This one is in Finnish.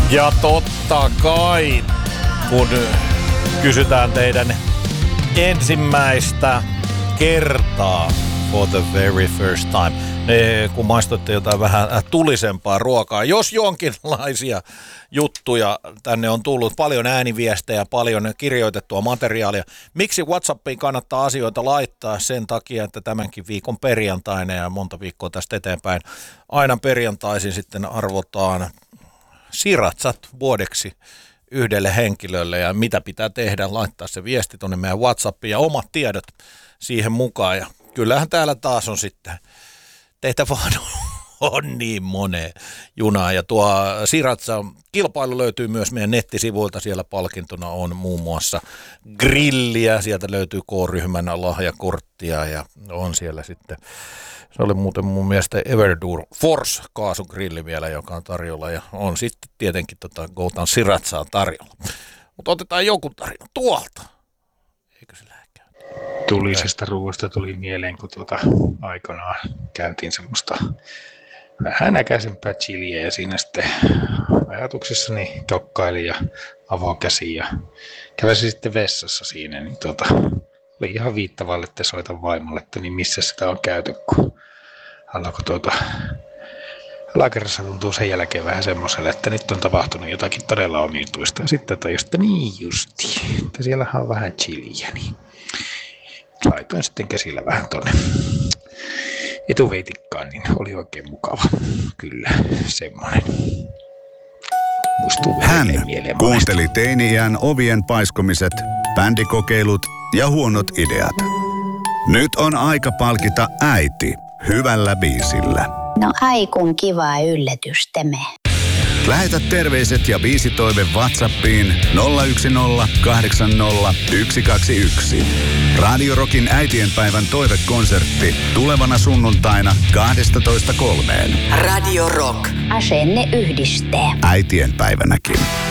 Ja totta kai, kun kysytään teidän ensimmäistä kertaa for the very first time, kun maistoitte jotain vähän tulisempaa ruokaa, jos jonkinlaisia juttuja tänne on tullut, paljon ääniviestejä, paljon kirjoitettua materiaalia. Miksi WhatsAppiin kannattaa asioita laittaa? Sen takia, että tämänkin viikon perjantaina ja monta viikkoa tästä eteenpäin aina perjantaisin sitten arvotaan siratsat vuodeksi yhdelle henkilölle ja mitä pitää tehdä, laittaa se viesti tuonne meidän WhatsAppiin ja omat tiedot siihen mukaan. Ja kyllähän täällä taas on sitten, teitä vaan on niin moneen junaa. Ja tuo Siratsa-kilpailu löytyy myös meidän nettisivuilta. Siellä palkintona on muun muassa grilliä. Sieltä löytyy K-ryhmän lahjakorttia ja on siellä sitten, se oli muuten mun mielestä Everdur Force kaasugrilli vielä, joka on tarjolla. Ja on sitten tietenkin Goutan Siratsaa tarjolla. Mutta otetaan joku tarina tuolta. Eikö se lähdekään? Tulisesta ruoasta tuli mieleen, kun aikanaan käytiin semmoista vähän näkäisempää chiliä ja siinä sitten ajatuksissani tokkailin ja avokäsin ja käväsin sitten vessassa siinä, niin oli ihan viittavalle, että soitan vaimolle, että niin missä sitä on käyty, kun alkoi alakerrassa tuntuu sen jälkeen vähän semmoiselle, että nyt on tapahtunut jotakin todella omituista ja sitten tajusin, että niin justi, että siellähän on vähän chiliä, niin laitoin sitten käsillä vähän tuonne etuveitikkaan, niin oli oikein mukava. Kyllä, semmoinen. Hän kuunteli teini-iän ovien paiskomiset, bändikokeilut ja huonot ideat. Nyt on aika palkita äiti hyvällä biisillä. No ai kun kiva yllätys tämä. Lähetä terveiset ja biisitoive WhatsAppiin 010 80 121. Radio Rockin äitienpäivän toivekonsertti tulevana sunnuntaina 12.3. Radio Rock. Asenne yhdistää. Äitienpäivänäkin.